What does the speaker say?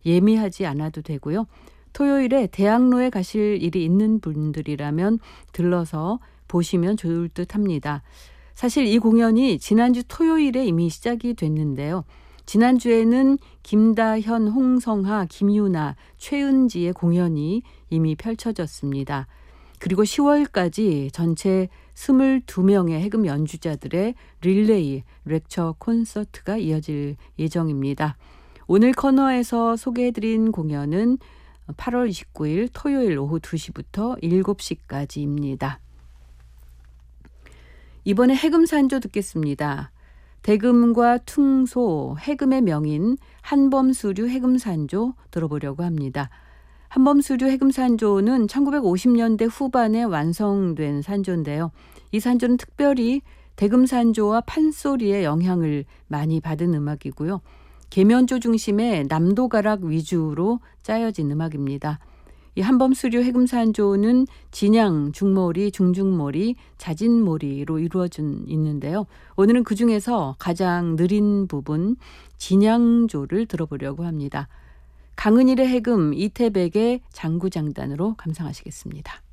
예미하지 않아도 되고요. 토요일에 대학로에 가실 일이 있는 분들이라면 들러서 보시면 좋을 듯 합니다. 사실 이 공연이 지난주 토요일에 이미 시작이 됐는데요. 지난주에는 김다현, 홍성하, 김유나, 최은지의 공연이 이미 펼쳐졌습니다. 그리고 10월까지 전체 22명의 해금 연주자들의 릴레이 렉처 콘서트가 이어질 예정입니다. 오늘 코너에서 소개해드린 공연은 8월 29일 토요일 오후 2시부터 7시까지입니다. 이번에 해금산조 듣겠습니다. 대금과 퉁소, 해금의 명인 한범수류 해금산조 들어보려고 합니다. 한범수류 해금산조는 1950년대 후반에 완성된 산조인데요. 이 산조는 특별히 대금산조와 판소리의 영향을 많이 받은 음악이고요. 계면조 중심의 남도가락 위주로 짜여진 음악입니다. 이 한범수류 해금산조는 진양, 중머리, 중중머리, 자진머리로 이루어져 있는데요. 오늘은 그중에서 가장 느린 부분 진양조를 들어보려고 합니다. 강은일의 해금, 이태백의 장구장단으로 감상하시겠습니다.